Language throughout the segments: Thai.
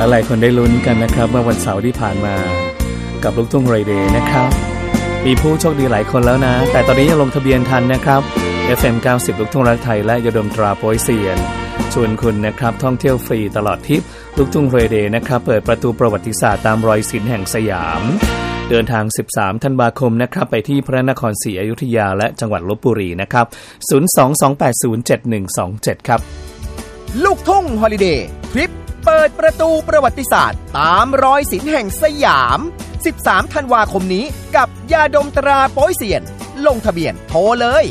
หลายคนได้ลุ้นกันนะครับเมื่อวันเสาร์ที่ผ่านมากับลูกทุ่งเรเดย์นะครับมีผู้โชคดีหลายคนแล้วนะแต่ตอนนี้ยังลงทะเบียนทันนะครับ FM 90ลูกทุ่งรักไทยและยาดมตราโป๊ยเซียนชวนคุณนะครับท่องเที่ยวฟรีตลอดทริปลูกทุ่งเรเดย์นะครับเปิดประตูประวัติศาสตร์ตามรอยศิลป์แห่งสยามเดินทาง13ธันวาคมนะครับไปที่พระนครศรีอยุธยาและจังหวัดลพบุรีนะครับ022807127ครับลูกทุ่งฮอลิเดย์ทริปเปิดประตูประวัติศาสตร์ตามรอยศิลป์แห่งสยาม13ธันวาคมนี้กับยาดมตราโป๊ยเซียนลงทะเบียนโทรเลย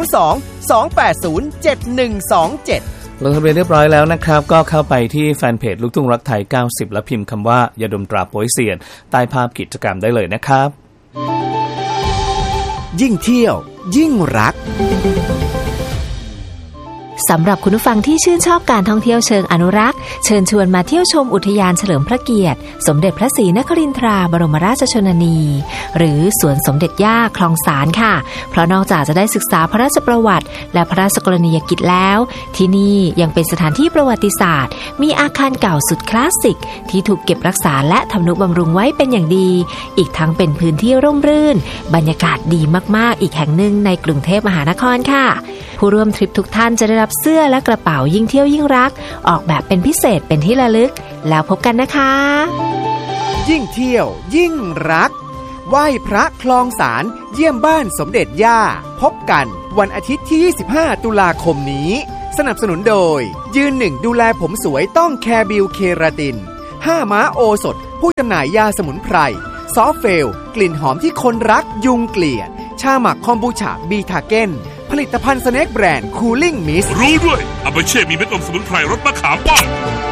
02-280-7127ลงทะเบียนเรียบร้อยแล้วนะครับก็เข้าไปที่แฟนเพจลูกทุ่งรักไทย90แล้วพิมพ์คำว่ายาดมตราโป๊ยเซียนใต้ภาพกิจกรรมได้เลยนะครับยิ่งเที่ยวยิ่งรักสำหรับคุณผู้ฟังที่ชื่นชอบการท่องเที่ยวเชิงอนุรักษ์เชิญชวนมาเที่ยวชมอุทยานเฉลิมพระเกียรติสมเด็จพระศรีนครินทราบรมราชชนนีหรือสวนสมเด็จย่าคลองสานค่ะเพราะนอกจากจะได้ศึกษาพระราชประวัติและพระราชกรณียกิจแล้วที่นี่ยังเป็นสถานที่ประวัติศาสตร์มีอาคารเก่าสุดคลาสสิกที่ถูกเก็บรักษาและทำนุบำรุงไว้เป็นอย่างดีอีกทั้งเป็นพื้นที่ร่มรื่นบรรยากาศดีมากๆอีกแห่งหนึ่งในกรุงเทพมหานครค่ะผู้ร่วมทริปทุกท่านจะได้รับเสื้อและกระเป๋ายิ่งเที่ยวยิ่งรักออกแบบเป็นพิเศษเป็นที่ระลึกแล้วพบกันนะคะยิ่งเที่ยวยิ่งรักไหว้พระคลองสารเยี่ยมบ้านสมเด็จย่าพบกันวันอาทิตย์ที่25ตุลาคมนี้สนับสนุนโดยยืนหนึ่งดูแลผมสวยต้องแคร์บิวเคราติน5ม้าโอสถผู้จำหน่ายยาสมุนไพรซอฟเฟลกลิ่นหอมที่คนรักยุงเกลียดชาหมักคอมบูชาบีทาเก้นผลิตภัณฑ์สแน็คแบรนด์คูลิ่งมิสรู้ด้วยอาเบเช่มีเม็ดอมสมุนไพรรสมะขามป้อม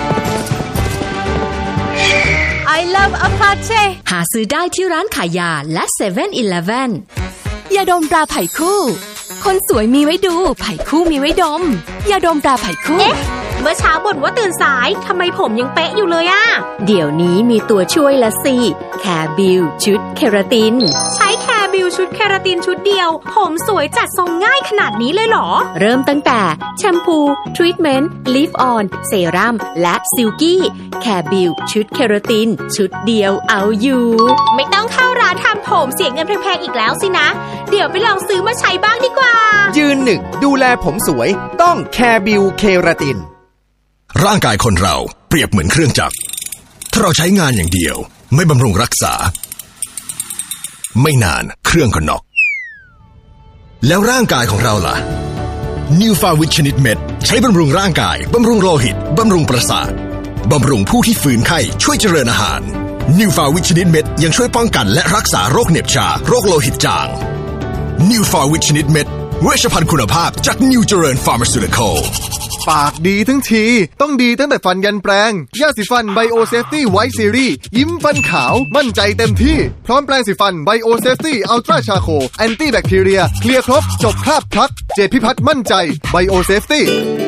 I love Apache หาซื้อได้ที่ร้านขายยาและ 7-Eleven ยาดมตราไผ่คู่คนสวยมีไว้ดูไผ่คู่มีไว้ดมยาดมตราไผ่คู่เมื่อเช้าบ่นว่าตื่นสายทำไมผมยังเป๊ะอยู่เลยอะเดี๋ยวนี้มีตัวช่วยละสิแคร์บิวชุดเคราตินใช้แคร์บิวชุดเคราตินชุดเดียวผมสวยจัดทรงง่ายขนาดนี้เลยเหรอเริ่มตั้งแต่แชมพูทรีทเมนต์ลิฟออนเซรั่มและซิลกี้แคร์บิวชุดเคราตินชุดเดียวเอาอยู่ไม่ต้องเข้าร้านทำผมเสียเงินแพงๆอีกแล้วสินะเดี๋ยวไปลองซื้อมาใช้บ้างดีกว่ายืนหนึ่งดูแลผมสวยต้องแคร์บิวเคราตินร่างกายคนเราเปรียบเหมือนเครื่องจักรถ้าเราใช้งานอย่างเดียวไม่บำรุงรักษาไม่นานเครื่องก็น็อกแล้วร่างกายของเราล่ะ New Fawit ชนิดเม็ดใช้บำรุงร่างกายบำรุงโลหิตบำรุงประสาทบำรุงผู้ที่ฝืนไข้ช่วยเจริญอาหาร New Fawit ชนิดเม็ดยังช่วยป้องกันและรักษาโรคเหน็บชาโรคโลหิตจาง New Fawit ชนิดเม็ดเวชภัณฑ์คุณภาพจาก New เจริญ Pharmaceutical ปากดีทั้งทีต้องดีตั้งแต่ฟันยันแปรงยาสีฟันไบโอเซฟตี้ไวท์ซีรีส์ยิ้มฟันขาวมั่นใจเต็มที่พร้อมแปรงสีฟันไบโอเซฟตี้อัลตราชาโคแอนตี้แบคทีเรียเคลียร์ครบจบคราบพลักเจพิพัฒน์มั่นใจไบโอเซฟตี้